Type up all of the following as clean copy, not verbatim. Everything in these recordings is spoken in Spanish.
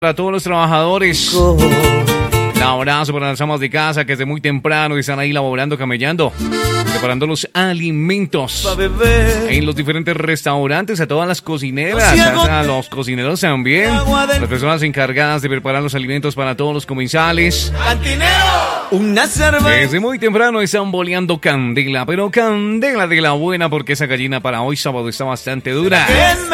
Para todos los trabajadores, un abrazo para las amas de casa que desde muy temprano están ahí laborando, camellando, preparando los alimentos en los diferentes restaurantes, a todas las cocineras, a los cocineros también, las personas encargadas de preparar los alimentos para todos los comensales. Desde muy temprano están boleando candela, pero candela de la buena, porque esa gallina para hoy sábado está bastante dura.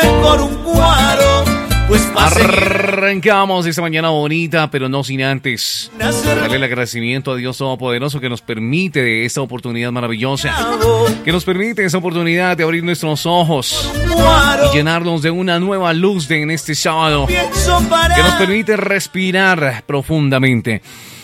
Arrancamos esta mañana bonita, pero no sin antes darle el agradecimiento a Dios Todopoderoso que nos permite esta oportunidad maravillosa, que nos permite esta oportunidad de abrir nuestros ojos y llenarnos de una nueva luz en este sábado, que nos permite respirar profundamente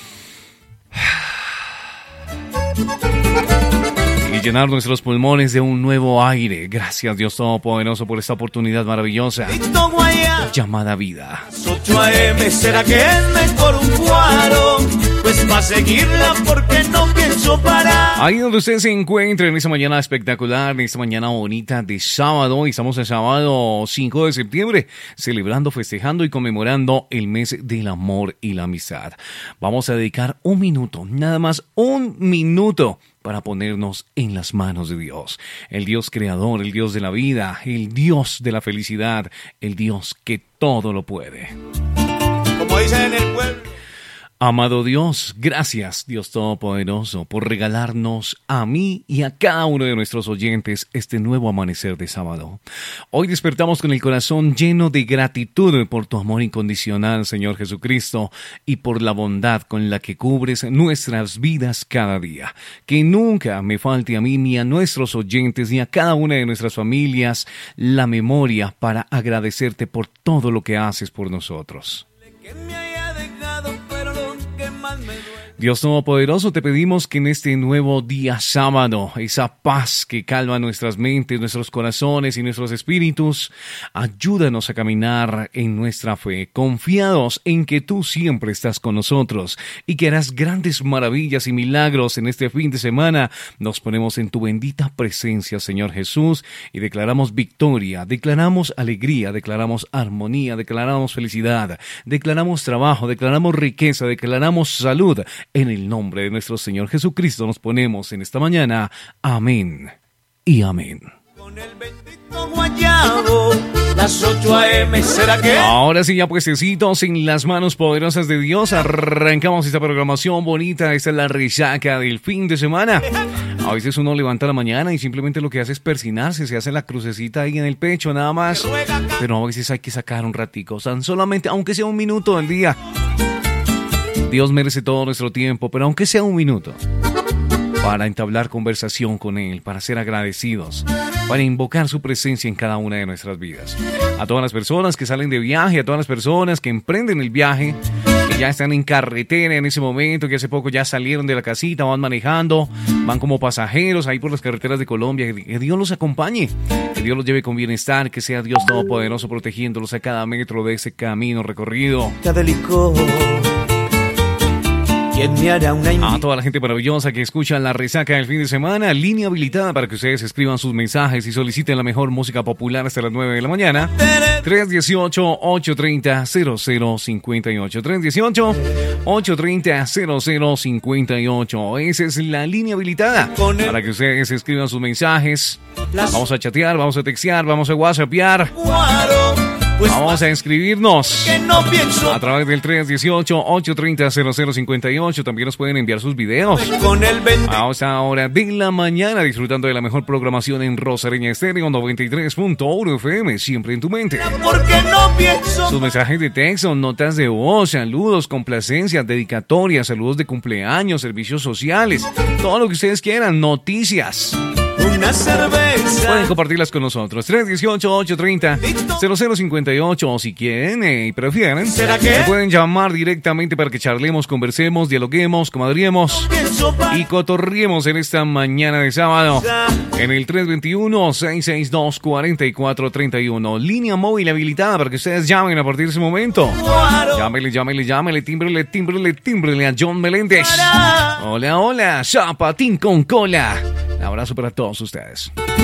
y llenar nuestros pulmones de un nuevo aire. Gracias, Dios Todopoderoso, por esta oportunidad maravillosa llamada vida. 8 AM, ¿será que es mejor un cuaro? Pues va a seguirla porque no pienso parar. Ahí donde usted se encuentre en esta mañana espectacular, en esta mañana bonita de sábado, y estamos el sábado 5 de septiembre, celebrando, festejando y conmemorando el mes del amor y la amistad. Vamos a dedicar un minuto, nada más un minuto, para ponernos en las manos de Dios, el Dios creador, el Dios de la vida, el Dios de la felicidad, el Dios que todo lo puede. Como dicen en el pueblo. Amado Dios, gracias, Dios Todopoderoso, por regalarnos a mí y a cada uno de nuestros oyentes este nuevo amanecer de sábado. Hoy despertamos con el corazón lleno de gratitud por tu amor incondicional, Señor Jesucristo, y por la bondad con la que cubres nuestras vidas cada día. Que nunca me falte a mí ni a nuestros oyentes ni a cada una de nuestras familias la memoria para agradecerte por todo lo que haces por nosotros. Dios Todopoderoso, te pedimos que en este nuevo día sábado, esa paz que calma nuestras mentes, nuestros corazones y nuestros espíritus, ayúdanos a caminar en nuestra fe, confiados en que tú siempre estás con nosotros y que harás grandes maravillas y milagros en este fin de semana. Nos ponemos en tu bendita presencia, Señor Jesús, y declaramos victoria, declaramos alegría, declaramos armonía, declaramos felicidad, declaramos trabajo, declaramos riqueza, declaramos salud. En el nombre de nuestro Señor Jesucristo nos ponemos en esta mañana. Amén y amén. Con el bendito guayabo, las 8 AM, ¿será que? Ahora sí, ya puestecitos en las manos poderosas de Dios, arrancamos esta programación bonita. Esta es la resaca del fin de semana. A veces uno levanta la mañana y simplemente lo que hace es persinarse, se hace la crucecita ahí en el pecho, nada más. Pero a veces hay que sacar un ratico, tan solamente, aunque sea un minuto al día. Dios merece todo nuestro tiempo, pero aunque sea un minuto, para entablar conversación con Él, para ser agradecidos, para invocar su presencia en cada una de nuestras vidas. A todas las personas que salen de viaje, a todas las personas que emprenden el viaje, que ya están en carretera en ese momento, que hace poco ya salieron de la casita, van manejando, van como pasajeros ahí por las carreteras de Colombia. Que Dios los acompañe, que Dios los lleve con bienestar, que sea Dios Todopoderoso protegiéndolos a cada metro de ese camino recorrido. A toda la gente maravillosa que escucha la resaca del fin de semana, línea habilitada para que ustedes escriban sus mensajes y soliciten la mejor música popular hasta las 9 de la mañana. 318-830-0058. 318-830-0058. Esa es la línea habilitada para que ustedes escriban sus mensajes. Vamos a chatear, vamos a textear, vamos a whatsappear. Vamos a inscribirnos a través del 318-830-0058. También nos pueden enviar sus videos a esta hora de la mañana, disfrutando de la mejor programación en Rosareña Estéreo 93.1 FM, siempre en tu mente. Sus mensajes de texto, notas de voz, saludos, complacencias, dedicatorias, saludos de cumpleaños, servicios sociales, todo lo que ustedes quieran, noticias. Una cerveza. Pueden compartirlas con nosotros. 318-830-0058. O si quieren y prefieren, me pueden llamar directamente para que charlemos, conversemos, dialoguemos, comadriemos y cotorriemos en esta mañana de sábado. En el 321-662-4431. Línea móvil habilitada para que ustedes llamen a partir de ese momento. Llámele, tímbrele a John Meléndez. Hola, zapatín con cola. Un abrazo para todos ustedes.